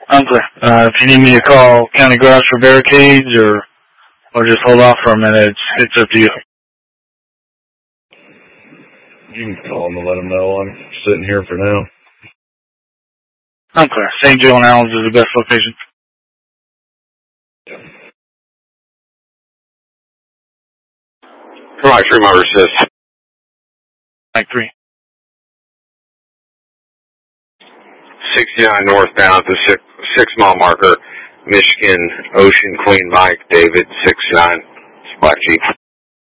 I'm clear. If you need me to call County Garage for barricades or just hold off for a minute, it's up to you. You can call them and let them know I'm sitting here for now. I'm clear. St. Joe and Allen's is the best location. Mike 3, my assist. Mike 3. 69 northbound at the 6-mile marker, Michigan Ocean Queen Mike, David 69, Black Chief.